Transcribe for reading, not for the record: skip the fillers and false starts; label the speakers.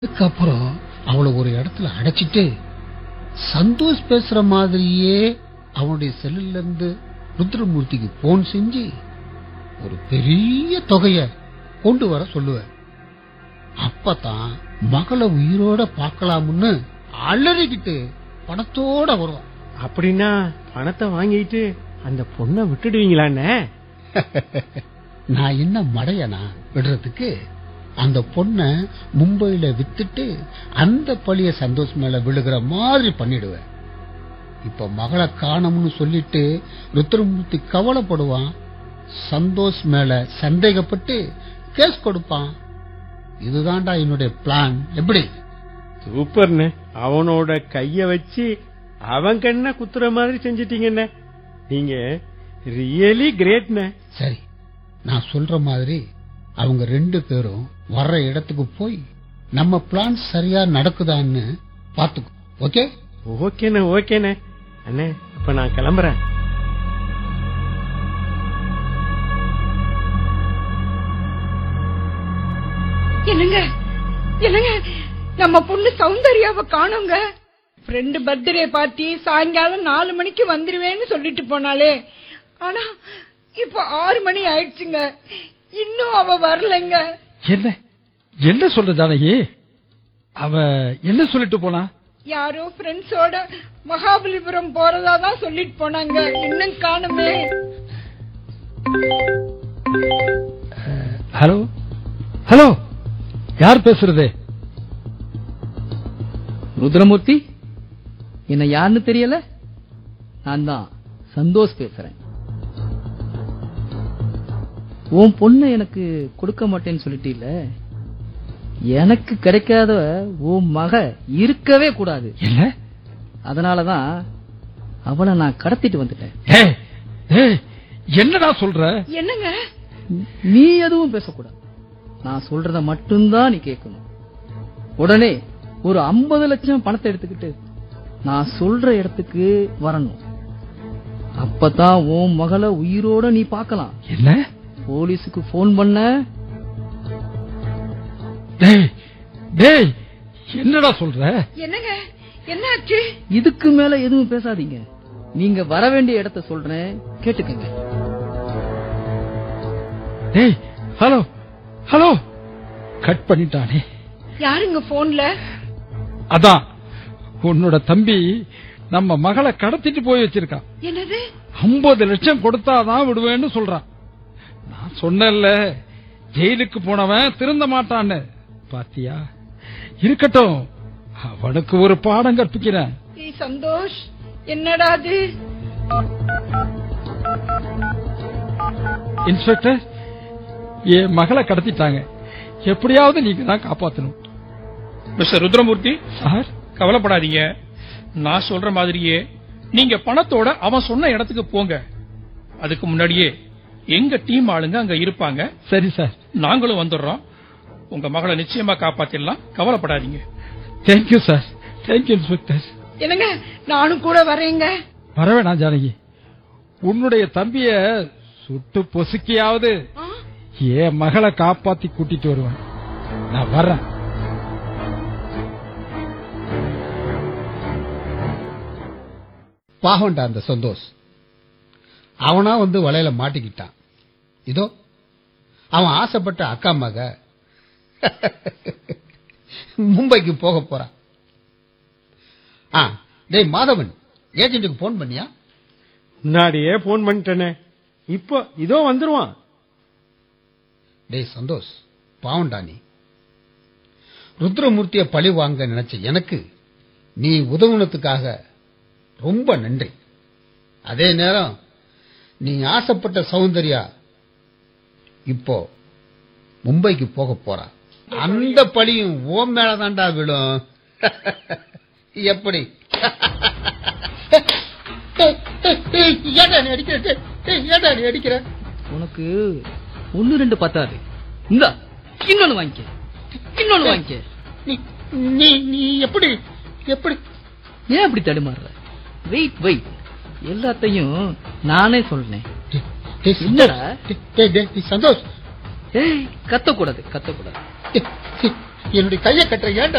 Speaker 1: அதுக்கப்புறம் அவளை ஒரு இடத்துல அடைச்சிட்டு சந்தோஷ் பேசுற மாதிரியே அவனுடைய செல்லுல இருந்து ருத்ரமூர்த்திக்கு போன் செஞ்சு ஒரு பெரிய தொகைய கொண்டு வர சொல்லுவேன். அப்பதான் மகளை உயிரோட பார்க்கலாம்னு அலறிக்கிட்டு பணத்தோட வருவான்.
Speaker 2: அப்படின்னா பணத்தை வாங்கிட்டு அந்த பொண்ணை விட்டுடுவீங்களாண்ணே?
Speaker 1: நான் என்ன மடையனா விடுறதுக்கு? அந்த பொண்ண மும்பையில வித்துட்டு அந்த பழிய சந்தோஷ் மேல விழுகிற மாதிரி பண்ணிடுவேன். இப்ப மகளை காணோம்னு சொல்லிட்டு ருத்ரமூர்த்தி கவலைப்படுவான். சந்தோஷ் மேல சந்தேகப்பட்டு கேஸ் கொடுப்பான். இதுதான்டா என்னுடைய பிளான். எப்படி?
Speaker 2: சூப்பர்ண்ணே. அவனோட கைய வச்சு அவன் கண்ண குத்துற மாதிரி செஞ்சிட்டீங்கண்ணே. நீங்க ரியலி கிரேட்ண்ணே.
Speaker 1: சரி, நான் சொல்ற மாதிரி அவங்க ரெண்டு பேரும் வர்ற இடத்துக்கு போய் நம்ம பிளான் சரியா நடக்குதான்னு பாத்துக்கோ. ஓகே?
Speaker 2: ஓகேண்ணே ஓகேண்ணே. அண்ணே அப்ப நான் கிளம்புறேன்.
Speaker 3: என்னங்க என்னங்க, நம்ம பொண்ணு சௌந்தர்யாவை காணோங்க. ஃப்ரெண்டு பர்த்டே பார்ட்டி சாயங்காலம் 4 மணிக்கு வந்துருவேன்னு சொல்லிட்டு போனாலே. ஆனா இப்ப 6 மணி ஆயிடுச்சுங்க, இன்னும் அவ வரலங்க.
Speaker 4: என்ன என்ன சொல்ற ஜானகி? அவ என்ன சொல்லிட்டு போனா?
Speaker 3: யாரோ ஃப்ரெண்ட்ஸோட மகாபலிபுரம் போறதா தான் சொல்லிட்டு போனாங்க. இன்னும் காணுமே.
Speaker 4: ஹலோ ஹலோ, யார் பேசுறது?
Speaker 5: ருத்ரமூர்த்தி, என்ன யாருன்னு தெரியல? நான் தான் சந்தோஷ் பேசுறேன். உன் பொண்ணு எனக்கு கொடுக்க மாட்டேன்னு சொல்லிட்டீல. எனக்கு கிடைக்காத உன் மக இருக்கவே கூடாது.
Speaker 4: என்ன?
Speaker 5: அதனாலதான் அவளை நான் கடத்திட்டு வந்துட்டேன்.
Speaker 4: என்னடா சொல்ற?
Speaker 3: என்னங்க?
Speaker 5: நீ எதுவும் பேசக்கூடாது. நான் சொல்றத மட்டும்தான் நீ கேட்கணும். உடனே ஒரு 50 லட்சம் பணத்தை எடுத்துக்கிட்டு நான் சொல்ற இடத்துக்கு வரணும். அப்பதான் உன் மகளை உயிரோட நீ பார்க்கலாம்.
Speaker 4: என்ன?
Speaker 5: போலீஸுக்கு போன் பண்ண.
Speaker 4: என்னடா சொல்ற?
Speaker 3: என்னங்க என்னாச்சு?
Speaker 5: இதுக்கு மேல எதுவும் பேசாதீங்க. நீங்க வர வேண்டிய இடத்தை சொல்றேன், கேட்டுக்கங்க.
Speaker 4: Hello hello, cut பண்ணிட்டானே.
Speaker 3: யாருங்க போன்ல?
Speaker 4: அதான் உன்னோட தம்பி நம்ம மகளை கடத்திட்டு போய் வச்சிருக்கான்.
Speaker 3: என்னது?
Speaker 4: 50 லட்சம் கொடுத்தாதான் விடுவேன்னு சொல்றான். நான் சொன்னேன்ல, ஜெயிலுக்கு போனவன் திருந்த மாட்டான்னு. பாத்தியா? இருக்கட்டும், அவனுக்கு ஒரு பாடம் கற்பிக்கிறேன்.
Speaker 3: சந்தோஷ், என்னடா அது?
Speaker 4: இன்ஸ்பெக்டர், என் மகளை கடத்திட்டாங்க. எப்படியாவது நீங்க தான் காப்பாத்தணும்.
Speaker 6: மிஸ்டர் ருத்ரமூர்த்தி,
Speaker 4: சார்,
Speaker 6: கவலைப்படாதீங்க. நான் சொல்ற மாதிரியே நீங்க பணத்தோட அவன் சொன்ன இடத்துக்கு போங்க. அதுக்கு முன்னாடியே எங்க டீம் ஆளுங்க அங்க இருப்பாங்க.
Speaker 4: சரி சார்,
Speaker 6: நாங்களும் வந்துடுறோம். உங்க மகளை நிச்சயமா காப்பாத்திடலாம், கவலைப்படாதீங்க.
Speaker 4: Thank you sir. Thank you inspector.
Speaker 3: என்னங்க, நானும் கூட வரேங்க.
Speaker 4: வரவேணா ஜானகி, உன்னுடைய தம்பிய சுட்டு பொசுக்கியாவது என் மகளை காப்பாத்தி கூட்டிட்டு வருவேன். நான் வர்றேன்.
Speaker 1: பாவண்டா அந்த சந்தோஷ். அவனா வந்து வலையில மாட்டிக்கிட்டான். இதோ அவன் ஆசைப்பட்ட அக்கா மக மும்பைக்கு போக போறான். டேய் மாதவன், ஏஜென்ட்டுக்கு போன் பண்ணியா?
Speaker 2: முன்னாடியே போன் பண்ணிட்டேனே. இப்போ இதோ வந்துருவான்.
Speaker 1: டேய் சந்தோஷ், பாவண்டா நீ. ருத்ரமூர்த்திய பழி வாங்க நினைச்ச எனக்கு நீ உதவுனதுக்காக ரொம்ப நன்றி. அதே நேரம் நீ ஆசைப்பட்ட சௌந்தர்யா இப்போ மும்பைக்கு போக போறா. அந்த பழியும் ஓம் மேலதான்டா விழும். எப்படி? அடிக்கிற?
Speaker 5: உனக்கு 1-2 பத்தாது. இந்த இன்னொன்னு வாங்கிக்க, இன்னொன்னு வாங்கிக்க.
Speaker 1: நீ எப்படி எப்படி
Speaker 5: ஏன் அப்படி தடுமாறுற? வெயிட் வெயிட், எல்லாத்தையும் நானே சொல்றேன். என்னடா
Speaker 1: சந்தோஷ்,
Speaker 5: கத்தக்கூடாது கத்தக்கூடாது.
Speaker 1: என்னுடைய கையை கட்டுற ஏன்டா